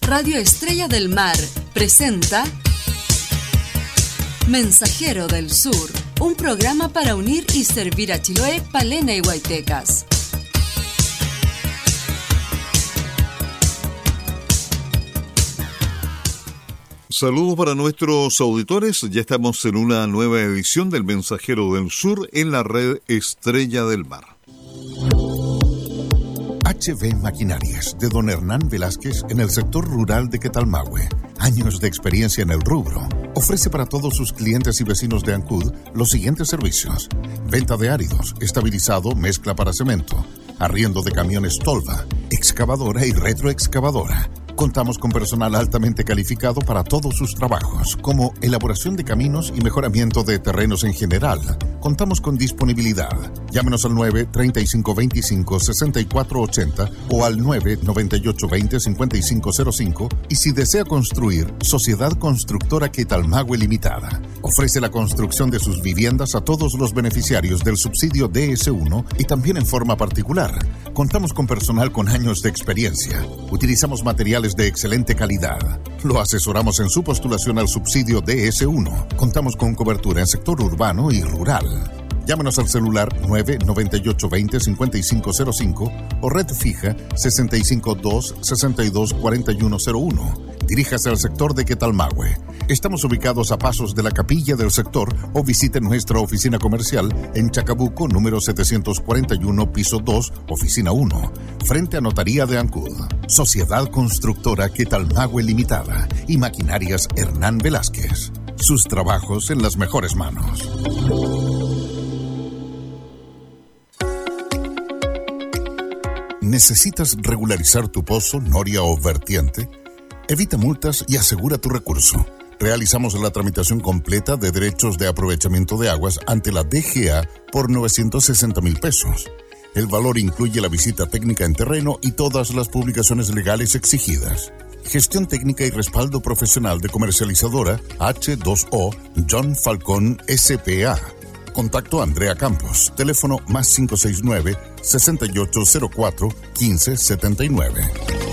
Radio Estrella del Mar presenta Mensajero del Sur, un programa para unir y servir a Chiloé, Palena y Huaytecas. Saludos para nuestros auditores, ya estamos en una nueva edición del Mensajero del Sur en la red Estrella del Mar. HB Maquinarias, de don Hernán Velázquez, en el sector rural de Quetalmahue. Años de experiencia en el rubro. Ofrece para todos sus clientes y vecinos de Ancud los siguientes servicios: venta de áridos, estabilizado, mezcla para cemento, arriendo de camiones tolva, excavadora y retroexcavadora. Contamos con personal altamente calificado para todos sus trabajos, como elaboración de caminos y mejoramiento de terrenos en general. Contamos con disponibilidad. Llámenos al 9-3525-6480 o al 9-9820-5505 y si desea construir, Sociedad Constructora Quetalmahue Limitada. Ofrece la construcción de sus viviendas a todos los beneficiarios del subsidio DS1 y también en forma particular. Contamos con personal con años de experiencia. Utilizamos materiales de excelente calidad. Lo asesoramos en su postulación al subsidio DS1. Contamos con cobertura en sector urbano y rural. Llámenos al celular 99820-5505 o red fija 652-624101. Diríjase al sector de Quetalmahue. Estamos ubicados a pasos de la capilla del sector o visite nuestra oficina comercial en Chacabuco, número 741, piso 2, oficina 1, frente a Notaría de Ancud. Sociedad Constructora Quetalmahue Limitada y Maquinarias Hernán Velázquez. Sus trabajos en las mejores manos. ¿Necesitas regularizar tu pozo, noria o vertiente? Evita multas y asegura tu recurso. Realizamos la tramitación completa de derechos de aprovechamiento de aguas ante la DGA por 960,000 pesos. El valor incluye la visita técnica en terreno y todas las publicaciones legales exigidas. Gestión técnica y respaldo profesional de comercializadora H2O John Falcón S.P.A. Contacto Andrea Campos. Teléfono más 569-6804-1579.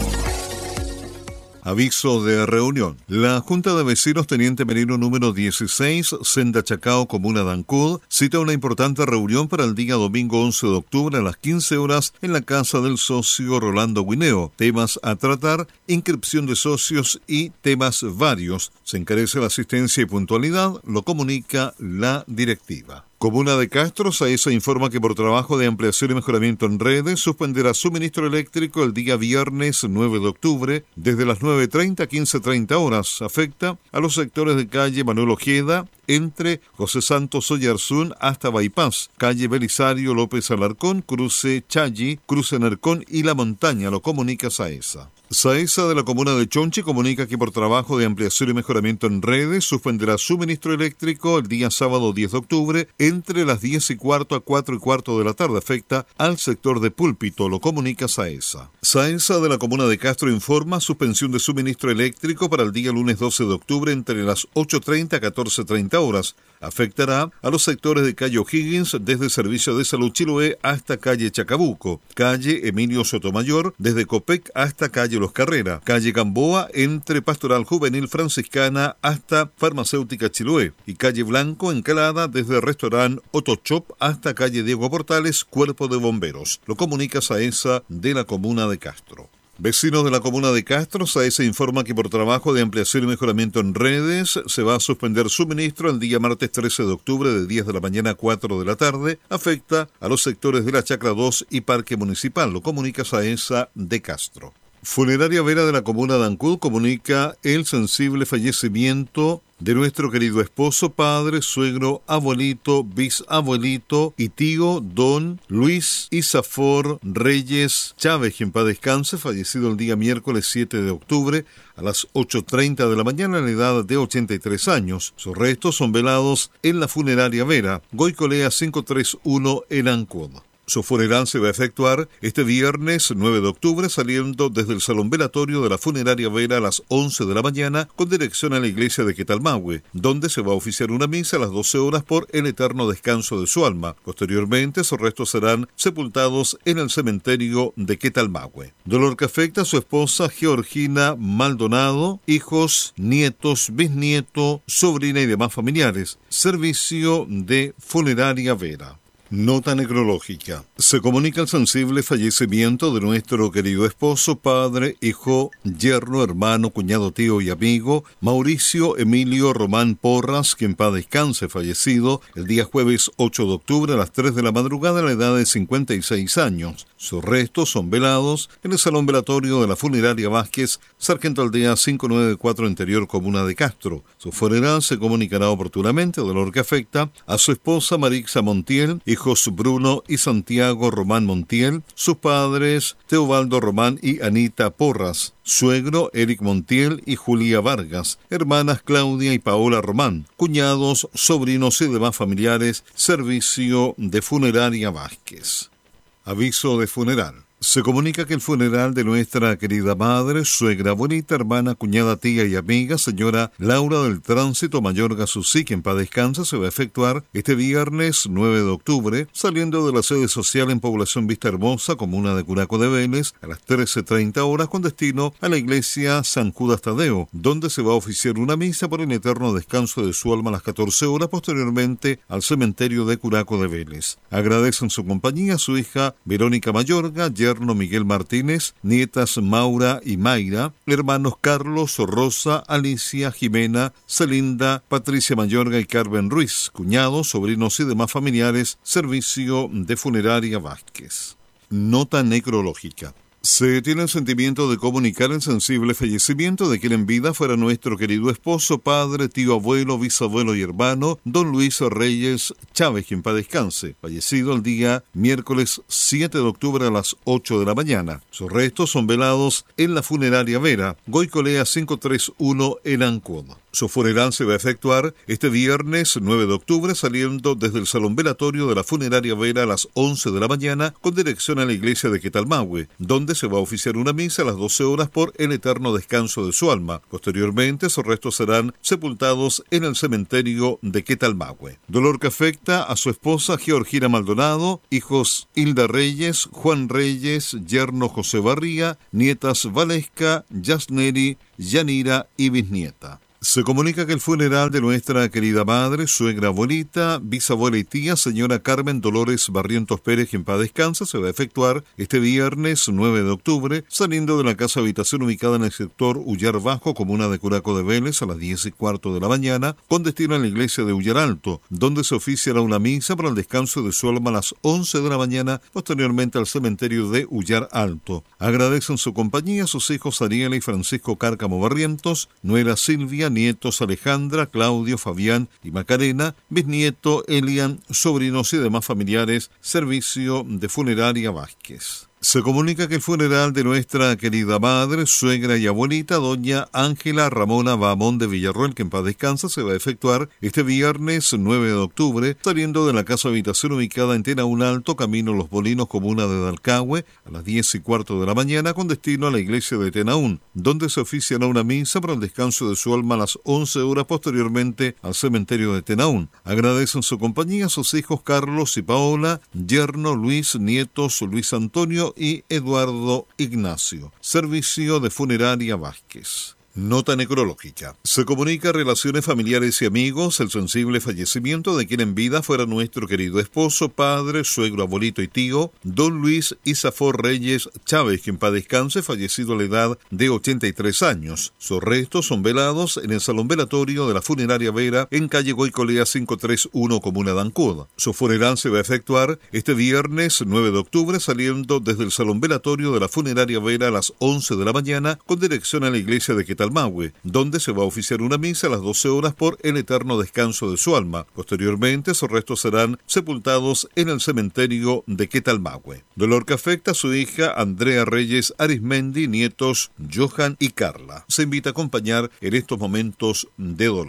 Aviso de reunión. La Junta de Vecinos Teniente Merino número 16, Senda Chacao, Comuna de Ancud, cita una importante reunión para el día domingo 11 de octubre a las 15 horas en la casa del socio Rolando Guineo. Temas a tratar, inscripción de socios y temas varios. Se encarece la asistencia y puntualidad, lo comunica la directiva. Comuna de Castro, SAESA informa que por trabajo de ampliación y mejoramiento en redes suspenderá suministro eléctrico el día viernes 9 de octubre desde las 9:30 a 15:30 horas. Afecta a los sectores de calle Manuel Ojeda, entre José Santos Oyarzún hasta Bypass, calle Belisario López Alarcón, cruce Chayi, cruce Nercón y La Montaña, lo comunica SAESA. SAESA de la Comuna de Chonchi comunica que por trabajo de ampliación y mejoramiento en redes suspenderá suministro eléctrico el día sábado 10 de octubre entre las 10:15 a 4:15 de la tarde. Afecta al sector de Púlpito, lo comunica SAESA. SAESA de la Comuna de Castro informa suspensión de suministro eléctrico para el día lunes 12 de octubre entre las 8:30 a 14:30 horas. Afectará a los sectores de calle O'Higgins desde Servicio de Salud Chiloé hasta calle Chacabuco, calle Emilio Sotomayor desde Copec hasta calle Los Carrera, calle Gamboa entre Pastoral Juvenil Franciscana hasta Farmacéutica Chiloé y calle Blanco Encalada desde Restaurant Otochop hasta calle Diego Portales, Cuerpo de Bomberos. Lo comunica SAESA de la Comuna de Castro. Vecinos de la Comuna de Castro, SAESA informa que por trabajo de ampliación y mejoramiento en redes se va a suspender suministro el día martes 13 de octubre de 10 de la mañana a 4 de la tarde. Afecta a los sectores de la Chacra 2 y Parque Municipal, lo comunica SAESA de Castro. Funeraria Vera de la Comuna de Ancud comunica el sensible fallecimiento de nuestro querido esposo, padre, suegro, abuelito, bisabuelito y tío don Luis Isafor Reyes Chávez, quien paz descanse, fallecido el día miércoles 7 de octubre a las 8:30 de la mañana a la edad de 83 años. Sus restos son velados en la Funeraria Vera, Goicolea 531 en Ancud. Su funeral se va a efectuar este viernes 9 de octubre saliendo desde el Salón Velatorio de la Funeraria Vera a las 11 de la mañana con dirección a la iglesia de Quetalmahue, donde se va a oficiar una misa a las 12 horas por el eterno descanso de su alma. Posteriormente, sus restos serán sepultados en el cementerio de Quetalmahue. Dolor que afecta a su esposa Georgina Maldonado, hijos, nietos, bisnieto, sobrina y demás familiares. Servicio de Funeraria Vera. Nota necrológica. Se comunica el sensible fallecimiento de nuestro querido esposo, padre, hijo, yerno, hermano, cuñado, tío y amigo, Mauricio Emilio Román Porras, que en paz descanse, fallecido el día jueves 8 de octubre a las 3 de la madrugada a la edad de 56 años. Sus restos son velados en el Salón Velatorio de la Funeraria Vázquez, Sargento Aldea 594, Interior Comuna de Castro. Su funeral se comunicará oportunamente, dolor que afecta a su esposa Marixa Montiel, hijos Bruno y Santiago Román Montiel, sus padres Teobaldo Román y Anita Porras, suegro Eric Montiel y Julia Vargas, hermanas Claudia y Paola Román, cuñados, sobrinos y demás familiares, servicio de Funeraria Vázquez. Aviso de funeral. Se comunica que el funeral de nuestra querida madre, suegra, abuelita, hermana, cuñada, tía y amiga, señora Laura del Tránsito Mayorga Susí, que en paz descanse, se va a efectuar este viernes 9 de octubre, saliendo de la sede social en Población Vista Hermosa, comuna de Curaco de Vélez, a las 13:30 horas, con destino a la iglesia San Judas Tadeo, donde se va a oficiar una misa por el eterno descanso de su alma a las 14 horas, posteriormente al cementerio de Curaco de Vélez. Agradecen su compañía a su hija Verónica Mayorga, yerno Miguel Martínez, nietas Maura y Mayra, hermanos Carlos, Rosa, Alicia, Jimena, Celinda, Patricia Mayorga y Carmen Ruiz, cuñados, sobrinos y demás familiares, servicio de Funeraria Vázquez. Nota necrológica. Se tiene el sentimiento de comunicar el sensible fallecimiento de quien en vida fuera nuestro querido esposo, padre, tío, abuelo, bisabuelo y hermano, don Luis Reyes Chávez, quien paz descanse, fallecido el día miércoles 7 de octubre a las 8 de la mañana. Sus restos son velados en la Funeraria Vera, Goicolea 531 en Ancud. Su funeral se va a efectuar este viernes 9 de octubre saliendo desde el Salón Velatorio de la Funeraria Vera a las 11 de la mañana con dirección a la iglesia de Quetalmahue, donde se va a oficiar una misa a las 12 horas por el eterno descanso de su alma. Posteriormente, sus restos serán sepultados en el cementerio de Quetalmahue. Dolor que afecta a su esposa Georgina Maldonado, hijos Hilda Reyes, Juan Reyes, yerno José Barría, nietas Valesca, Yasneri, Yanira y bisnieta. Se comunica que el funeral de nuestra querida madre, suegra, abuelita, bisabuela y tía, señora Carmen Dolores Barrientos Pérez, quien en paz descanse, se va a efectuar este viernes 9 de octubre, saliendo de la casa habitación ubicada en el sector Ullar Bajo, comuna de Curaco de Vélez, a las 10:15 de la mañana, con destino a la iglesia de Ullar Alto, donde se oficiará una misa para el descanso de su alma a las 11 de la mañana, posteriormente al cementerio de Ullar Alto. Agradecen su compañía a sus hijos Ariela y Francisco Cárcamo Barrientos, nuera Silvia, nietos Alejandra, Claudio, Fabián y Macarena, bisnieto Elian, sobrinos y demás familiares, servicio de Funeraria Vázquez. Se comunica que el funeral de nuestra querida madre, suegra y abuelita, doña Ángela Ramona Bahamón de Villarroel, que en paz descansa, se va a efectuar este viernes 9 de octubre, saliendo de la casa habitación ubicada en Tenaún Alto, camino Los Bolinos, comuna de Dalcahue, a las 10:15 de la mañana, con destino a la iglesia de Tenaún, donde se oficiará una misa para el descanso de su alma a las 11 horas, posteriormente al cementerio de Tenaún. Agradecen su compañía a sus hijos Carlos y Paola, yerno Luis, nietos Luis Antonio y Eduardo Ignacio. Servicio de Funeraria Vázquez. Nota necrológica. Se comunica a relaciones familiares y amigos el sensible fallecimiento de quien en vida fuera nuestro querido esposo, padre, suegro, abuelito y tío, don Luis Isafor Reyes Chávez, quien en paz descanse, fallecido a la edad de 83 años. Sus restos son velados en el Salón Velatorio de la Funeraria Vera, en calle Goicolea 531, comuna de Ancud. Su funeral se va a efectuar este viernes 9 de octubre, saliendo desde el Salón Velatorio de la Funeraria Vera a las 11 de la mañana, con dirección a la iglesia de Quetalmahue, donde se va a oficiar una misa a las 12 horas por el eterno descanso de su alma. Posteriormente, sus restos serán sepultados en el cementerio de Quetalmahue. Dolor que afecta a su hija Andrea Reyes Arismendi, nietos Johan y Carla. Se invita a acompañar en estos momentos de dolor.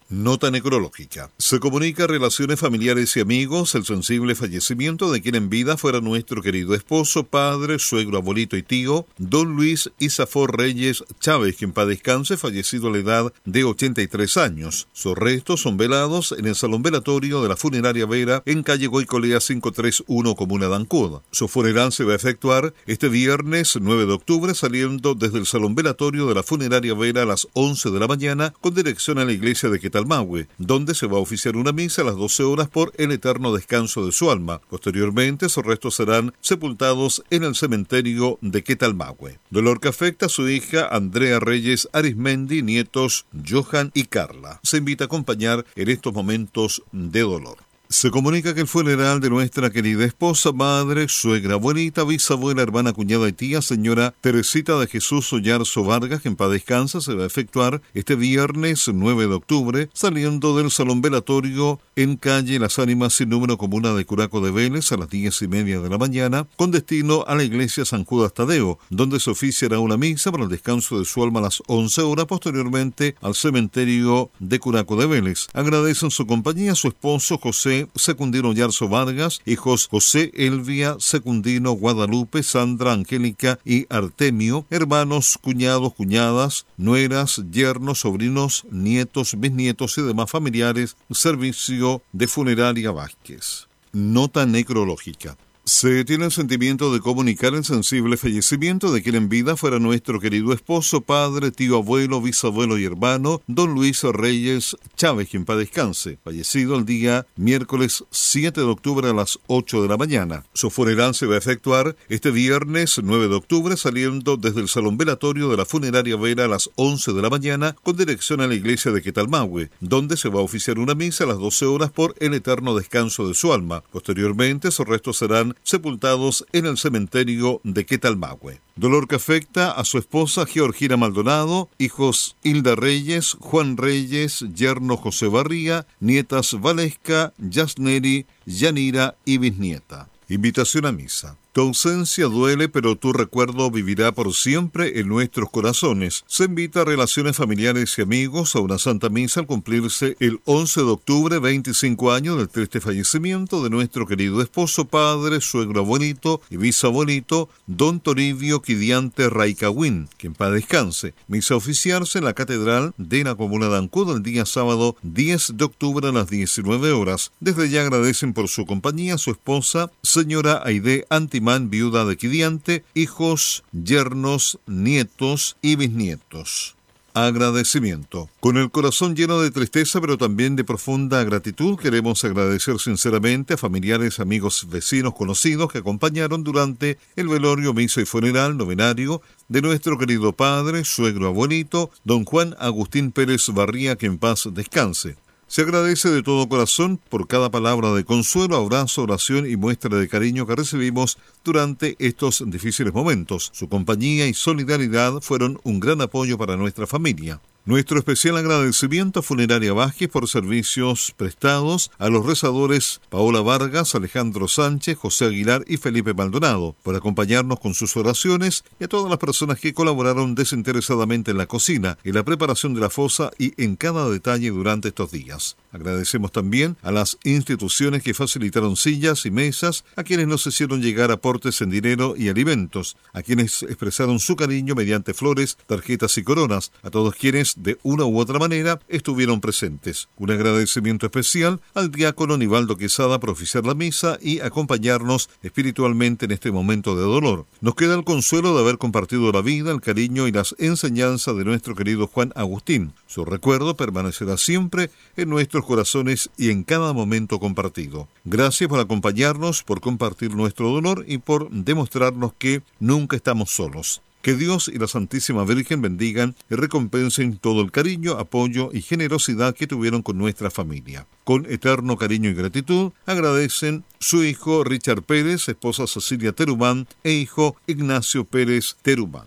Nota necrológica. Se comunica a relaciones familiares y amigos el sensible fallecimiento de quien en vida fuera nuestro querido esposo, padre, suegro, abuelito y tío, don Luis Isafor Reyes Chávez, quien paz descanse, fallecido a la edad de 83 años. Sus restos son velados en el salón velatorio de la funeraria Vera en calle Goicolea 531, comuna de Ancud. Su funeral se va a efectuar este viernes 9 de octubre saliendo desde el salón velatorio de la funeraria Vera a las 11 de la mañana con dirección a la iglesia de Quetalmahue, donde se va a oficiar una misa a las 12 horas por el eterno descanso de su alma. Posteriormente, sus restos serán sepultados en el cementerio de Quetalmahue. Dolor que afecta a su hija Andrea Reyes Arismendi, nietos Johan y Carla. Se invita a acompañar en estos momentos de dolor. Se comunica que el funeral de nuestra querida esposa, madre, suegra, abuelita, bisabuela, hermana, cuñada y tía, señora Teresita de Jesús Ollarzo Vargas, que en paz descansa, se va a efectuar este viernes 9 de octubre, saliendo del salón velatorio en calle Las Ánimas sin número, comuna de Curaco de Vélez, a las 10:30 de la mañana, con destino a la iglesia San Judas Tadeo, donde se oficiará una misa para el descanso de su alma a las 11 horas, posteriormente al cementerio de Curaco de Vélez. Agradecen su compañía a su esposo José Secundino Yarzo Vargas, hijos José Elvia, Secundino, Guadalupe, Sandra, Angélica y Artemio, hermanos, cuñados, cuñadas, nueras, yernos, sobrinos, nietos, bisnietos y demás familiares. Servicio de Funeraria Vázquez. Nota necrológica. Se tiene el sentimiento de comunicar el sensible fallecimiento de quien en vida fuera nuestro querido esposo, padre, tío, abuelo, bisabuelo y hermano, don Luis Reyes Chávez, quien paz descanse, fallecido el día miércoles 7 de octubre a las 8 de la mañana. Su funeral se va a efectuar este viernes 9 de octubre saliendo desde el salón velatorio de la funeraria Vera a las 11 de la mañana con dirección a la iglesia de Quetalmahue, donde se va a oficiar una misa a las 12 horas por el eterno descanso de su alma. Posteriormente, sus restos serán sepultados en el cementerio de Quetalmahue. Dolor que afecta a su esposa Georgina Maldonado, hijos Hilda Reyes, Juan Reyes, yerno José Barría, nietas Valesca, Yasneri, Yanira y bisnieta. Invitación a misa. Tu ausencia duele, pero tu recuerdo vivirá por siempre en nuestros corazones. Se invita a relaciones familiares y amigos a una santa misa al cumplirse el 11 de octubre, 25 años del triste fallecimiento de nuestro querido esposo, padre, suegro, abuelito y bisabuelito, don Toribio Quidiante Raicahuín, que en paz descanse. Misa a oficiarse en la catedral de la comuna de Ancud el día sábado 10 de octubre a las 19 horas. Desde ya agradecen por su compañía a su esposa, señora Aide Antimán, viuda de Quidiante, hijos, yernos, nietos y bisnietos. Agradecimiento. Con el corazón lleno de tristeza, pero también de profunda gratitud, queremos agradecer sinceramente a familiares, amigos, vecinos, conocidos que acompañaron durante el velorio, misa y funeral novenario de nuestro querido padre, suegro, abuelito, don Juan Agustín Pérez Barría, que en paz descanse. Se agradece de todo corazón por cada palabra de consuelo, abrazo, oración y muestra de cariño que recibimos durante estos difíciles momentos. Su compañía y solidaridad fueron un gran apoyo para nuestra familia. Nuestro especial agradecimiento a Funeraria Vázquez por servicios prestados a los rezadores Paola Vargas, Alejandro Sánchez, José Aguilar y Felipe Maldonado, por acompañarnos con sus oraciones, y a todas las personas que colaboraron desinteresadamente en la cocina, en la preparación de la fosa y en cada detalle durante estos días. Agradecemos también a las instituciones que facilitaron sillas y mesas, a quienes nos hicieron llegar aportes en dinero y alimentos, a quienes expresaron su cariño mediante flores, tarjetas y coronas, a todos quienes de una u otra manera estuvieron presentes. Un agradecimiento especial al diácono Nivaldo Quesada por oficiar la misa y acompañarnos espiritualmente en este momento de dolor. Nos queda el consuelo de haber compartido la vida, el cariño y las enseñanzas de nuestro querido Juan Agustín. Su recuerdo permanecerá siempre en nuestros corazones y en cada momento compartido. Gracias por acompañarnos, por compartir nuestro dolor y por demostrarnos que nunca estamos solos. Que Dios y la Santísima Virgen bendigan y recompensen todo el cariño, apoyo y generosidad que tuvieron con nuestra familia. Con eterno cariño y gratitud, agradecen su hijo Richard Pérez, esposa Cecilia Terumán e hijo Ignacio Pérez Terumán.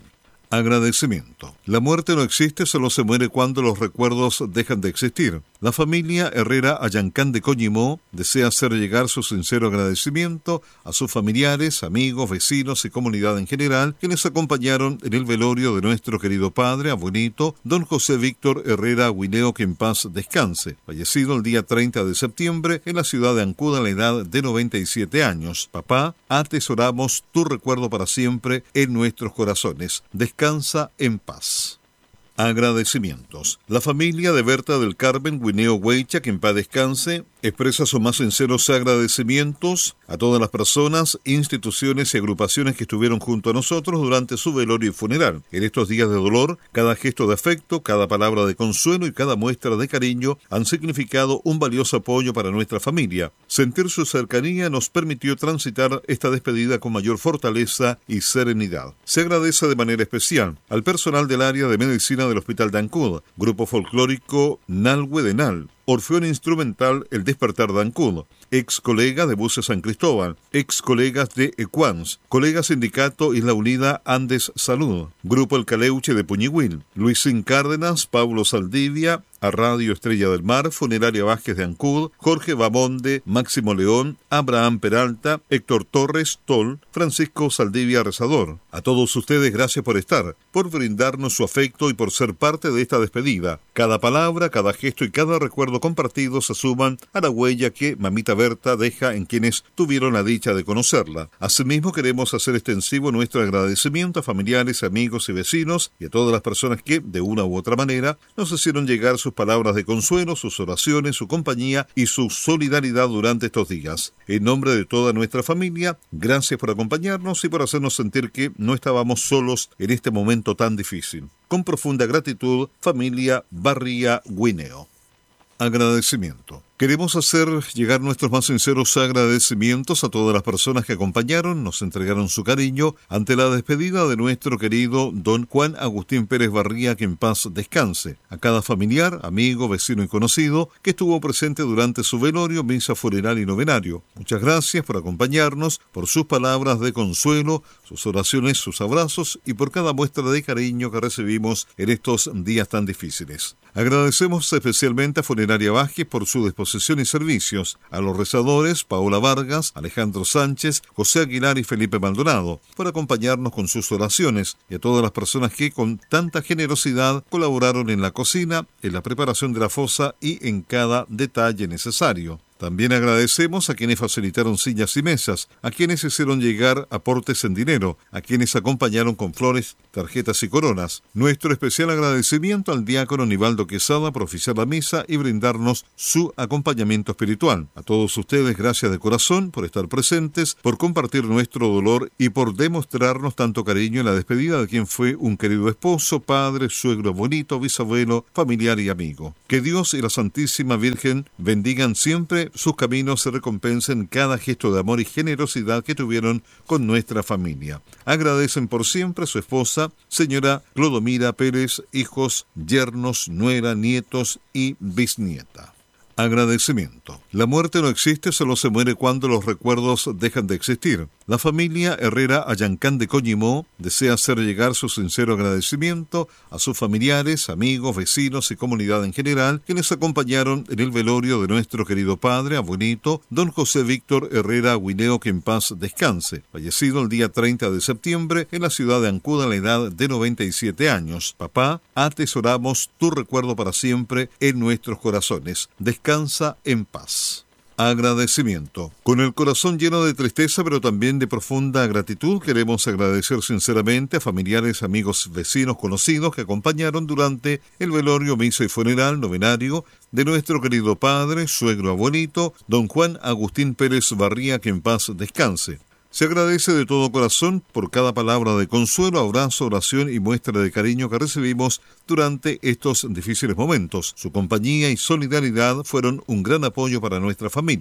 Agradecimiento. La muerte no existe, solo se muere cuando los recuerdos dejan de existir. La familia Herrera Ayancán de Coñimó desea hacer llegar su sincero agradecimiento a sus familiares, amigos, vecinos y comunidad en general, quienes acompañaron en el velorio de nuestro querido padre, abuelito, don José Víctor Herrera Guineo, que en paz descanse, fallecido el día 30 de septiembre en la ciudad de Ancud a la edad de 97 años. Papá, atesoramos tu recuerdo para siempre en nuestros corazones. Descansa en paz. Agradecimientos. La familia de Berta del Carmen Guineo Hueycha, que en paz descanse, expresa sus más sinceros agradecimientos a todas las personas, instituciones y agrupaciones que estuvieron junto a nosotros durante su velorio y funeral. En estos días de dolor, cada gesto de afecto, cada palabra de consuelo y cada muestra de cariño han significado un valioso apoyo para nuestra familia. Sentir su cercanía nos permitió transitar esta despedida con mayor fortaleza y serenidad. Se agradece de manera especial al personal del área de medicina del Hospital de Ancud, Grupo Folclórico Nalhue de Nal, Orfeón Instrumental El Despertar de Ancud, ex colega de Buses San Cristóbal, ex colegas de Equans, colega sindicato Isla Unida Andes Salud, Grupo El Caleuche de Puñihuil, Luisín Cárdenas, Pablo Saldivia, a Radio Estrella del Mar, Funeraria Vázquez de Ancud, Jorge Bamonde, Máximo León, Abraham Peralta, Héctor Torres, Tol, Francisco Saldivia Rezador. A todos ustedes, gracias por estar, por brindarnos su afecto y por ser parte de esta despedida. Cada palabra, cada gesto y cada recuerdo compartido se suman a la huella que Mamita Berta deja en quienes tuvieron la dicha de conocerla. Asimismo, queremos hacer extensivo nuestro agradecimiento a familiares, amigos y vecinos y a todas las personas que, de una u otra manera, nos hicieron llegar sus palabras de consuelo, sus oraciones, su compañía y su solidaridad durante estos días. En nombre de toda nuestra familia, gracias por acompañarnos y por hacernos sentir que no estábamos solos en este momento tan difícil. Con profunda gratitud, familia Barría Guineo. Agradecimiento. Queremos hacer llegar nuestros más sinceros agradecimientos a todas las personas que acompañaron, nos entregaron su cariño ante la despedida de nuestro querido don Juan Agustín Pérez Barría, que en paz descanse. A cada familiar, amigo, vecino y conocido que estuvo presente durante su velorio, misa funeral y novenario. Muchas gracias por acompañarnos, por sus palabras de consuelo, sus oraciones, sus abrazos y por cada muestra de cariño que recibimos en estos días tan difíciles. Agradecemos especialmente a Funeraria Vázquez por su disposición y servicios, a los rezadores Paola Vargas, Alejandro Sánchez, José Aguilar y Felipe Maldonado por acompañarnos con sus oraciones, y a todas las personas que con tanta generosidad colaboraron en la cocina, en la preparación de la fosa y en cada detalle necesario. También agradecemos a quienes facilitaron sillas y mesas, a quienes hicieron llegar aportes en dinero, a quienes acompañaron con flores, tarjetas y coronas. Nuestro especial agradecimiento al diácono Nivaldo Quesada por oficiar la misa y brindarnos su acompañamiento espiritual. A todos ustedes, gracias de corazón por estar presentes, por compartir nuestro dolor y por demostrarnos tanto cariño en la despedida de quien fue un querido esposo, padre, suegro, abuelito, bisabuelo, familiar y amigo. Que Dios y la Santísima Virgen bendigan siempre sus caminos, se recompensen cada gesto de amor y generosidad que tuvieron con nuestra familia. Agradecen por siempre a su esposa, señora Clodomira Pérez, hijos, yernos, nuera, nietos y bisnieta. Agradecimiento. La muerte no existe, solo se muere cuando los recuerdos dejan de existir. La familia Herrera Ayancán de Coñimó desea hacer llegar su sincero agradecimiento a sus familiares, amigos, vecinos y comunidad en general, quienes acompañaron en el velorio de nuestro querido padre, abuelito, don José Víctor Herrera Guineo, que en paz descanse, fallecido el día 30 de septiembre en la ciudad de Ancud a la edad de 97 años. Papá, atesoramos tu recuerdo para siempre en nuestros corazones. Descansa en paz. Agradecimiento. Con el corazón lleno de tristeza, pero también de profunda gratitud, queremos agradecer sinceramente a familiares, amigos, vecinos, conocidos que acompañaron durante el velorio, misa y funeral, novenario de nuestro querido padre, suegro, abuelito, don Juan Agustín Pérez Barría, que en paz descanse. Se agradece de todo corazón por cada palabra de consuelo, abrazo, oración y muestra de cariño que recibimos durante estos difíciles momentos. Su compañía y solidaridad fueron un gran apoyo para nuestra familia.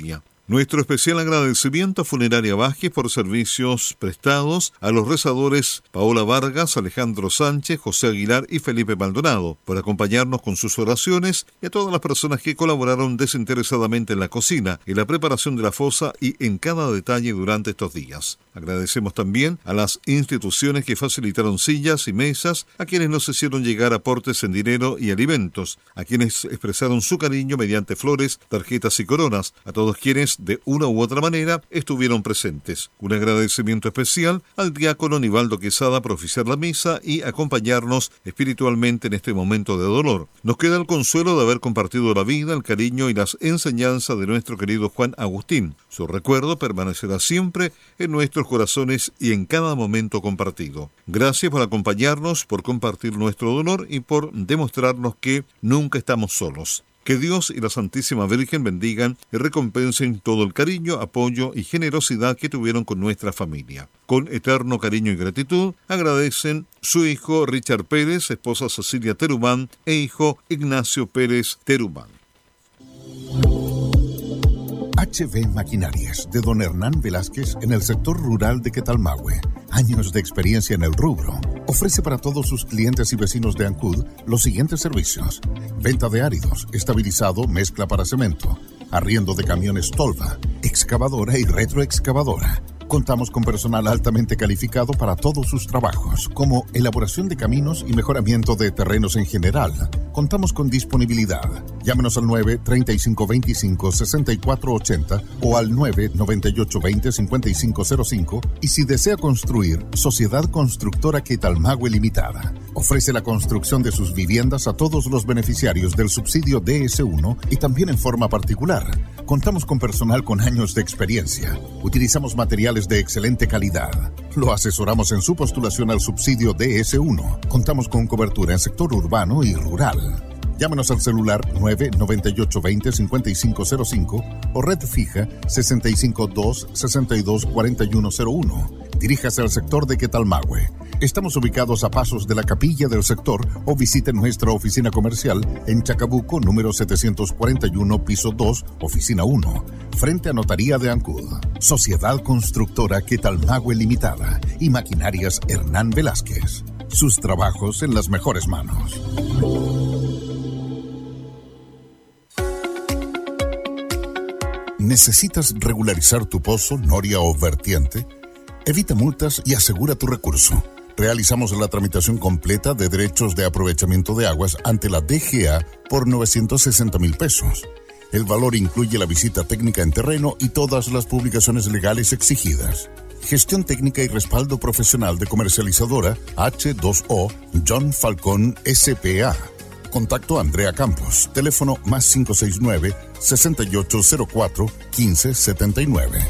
Nuestro especial agradecimiento a Funeraria Vázquez por servicios prestados, a los rezadores Paola Vargas, Alejandro Sánchez, José Aguilar y Felipe Maldonado, por acompañarnos con sus oraciones, y a todas las personas que colaboraron desinteresadamente en la cocina, en la preparación de la fosa y en cada detalle durante estos días. Agradecemos también a las instituciones que facilitaron sillas y mesas, a quienes nos hicieron llegar aportes en dinero y alimentos, a quienes expresaron su cariño mediante flores, tarjetas y coronas, a todos quienes de una u otra manera estuvieron presentes. Un agradecimiento especial al diácono Nivaldo Quesada por oficiar la misa y acompañarnos espiritualmente en este momento de dolor. Nos queda el consuelo de haber compartido la vida, el cariño y las enseñanzas de nuestro querido Juan Agustín. Su recuerdo permanecerá siempre en nuestros corazones y en cada momento compartido. Gracias por acompañarnos, por compartir nuestro dolor y por demostrarnos que nunca estamos solos. Que Dios y la Santísima Virgen bendigan y recompensen todo el cariño, apoyo y generosidad que tuvieron con nuestra familia. Con eterno cariño y gratitud, agradecen su hijo Richard Pérez, esposa Cecilia Terumán e hijo Ignacio Pérez Terumán. HB Maquinarias, de don Hernán Velázquez, en el sector rural de Quetalmahue. Años de experiencia en el rubro. Ofrece para todos sus clientes y vecinos de Ancud los siguientes servicios: venta de áridos, estabilizado, mezcla para cemento, arriendo de camiones tolva, excavadora y retroexcavadora. Contamos con personal altamente calificado para todos sus trabajos, como elaboración de caminos y mejoramiento de terrenos en general. Contamos con disponibilidad. Llámenos al 9-3525-6480 o al 9-9820-5505 y si desea construir, Sociedad Constructora Quetalmahue Limitada. Ofrece la construcción de sus viviendas a todos los beneficiarios del subsidio DS1 y también en forma particular. Contamos con personal con años de experiencia. Utilizamos materiales de excelente calidad. Lo asesoramos en su postulación al subsidio DS1. Contamos con cobertura en sector urbano y rural. Llámenos al celular 998-20-5505 o red fija 652-624101. Diríjase al sector de Quetalmahue. Estamos ubicados a pasos de la capilla del sector o visite nuestra oficina comercial en Chacabuco, número 741, piso 2, oficina 1, frente a Notaría de Ancud. Sociedad Constructora Quetalmahue Limitada y Maquinarias Hernán Velázquez. Sus trabajos en las mejores manos. ¿Necesitas regularizar tu pozo, noria o vertiente? Evita multas y asegura tu recurso. Realizamos la tramitación completa de derechos de aprovechamiento de aguas ante la DGA por 960,000 pesos. El valor incluye la visita técnica en terreno y todas las publicaciones legales exigidas. Gestión técnica y respaldo profesional de comercializadora H2O John Falcón S.p.A. Contacto Andrea Campos. Teléfono +569 6804 1579.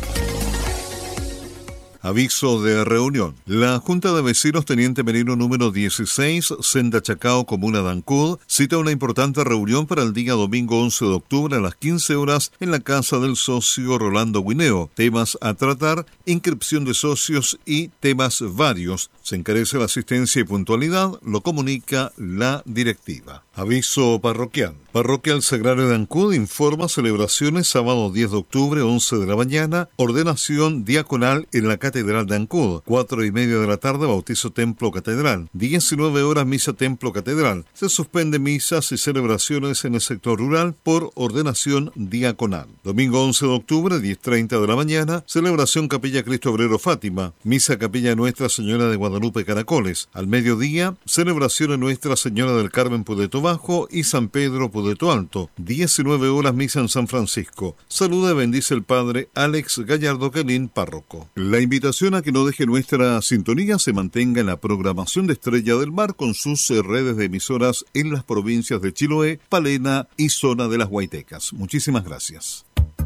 Aviso de reunión. La Junta de Vecinos Teniente Merino número 16, Senda Chacao, Comuna de Ancud, cita una importante reunión para el día domingo 11 de octubre a las 15 horas en la casa del socio Rolando Guineo. Temas a tratar, inscripción de socios y temas varios. Se encarece la asistencia y puntualidad, lo comunica la directiva. Aviso parroquial. Parroquial Sagrario de Ancud informa celebraciones sábado 10 de octubre, 11 de la mañana, ordenación diaconal en la Catedral de Ancud, 4:30 de la tarde, bautizo Templo Catedral, 19 horas misa Templo Catedral. Se suspende misas y celebraciones en el sector rural por ordenación diaconal. Domingo 11 de octubre, 10:30 de la mañana, celebración Capilla Cristo Obrero Fátima, misa Capilla Nuestra Señora de Guadalupe Caracoles. Al mediodía, celebración en Nuestra Señora del Carmen Pudeto Bajo y San Pedro Pudeto Alto, 19 horas misa en San Francisco. Saluda y bendice el padre Alex Gallardo Quelín, párroco. La invitación a que no deje nuestra sintonía se mantenga en la programación de Estrella del Mar con sus redes de emisoras en las provincias de Chiloé, Palena y zona de las Huaytecas. Muchísimas gracias.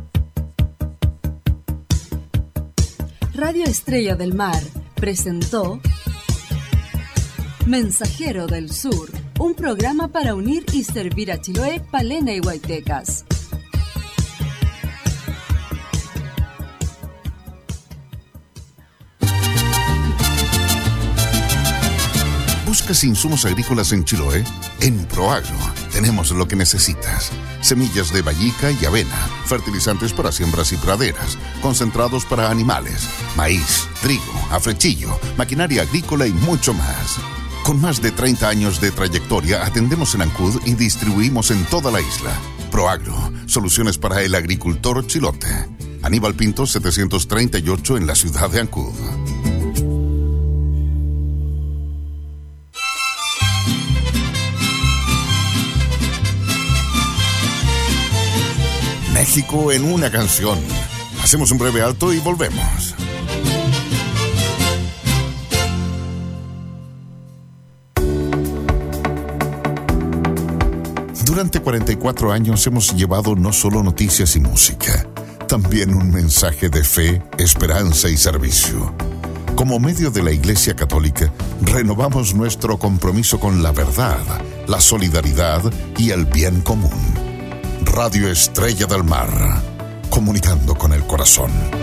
Radio Estrella del Mar presentó Mensajero del Sur, un programa para unir y servir a Chiloé, Palena y Huaytecas. ¿Buscas insumos agrícolas en Chiloé? En Proagro tenemos lo que necesitas. Semillas de vallica y avena, fertilizantes para siembras y praderas, concentrados para animales, maíz, trigo, afrechillo, maquinaria agrícola y mucho más. Con más de 30 años de trayectoria, atendemos en Ancud y distribuimos en toda la isla. Proagro, soluciones para el agricultor chilote. Aníbal Pinto, 738 en la ciudad de Ancud. México en una canción. Hacemos un breve alto y volvemos. Durante 44 años hemos llevado no solo noticias y música, también un mensaje de fe, esperanza y servicio. Como medio de la Iglesia Católica, renovamos nuestro compromiso con la verdad, la solidaridad y el bien común. Radio Estrella del Mar, comunicando con el corazón.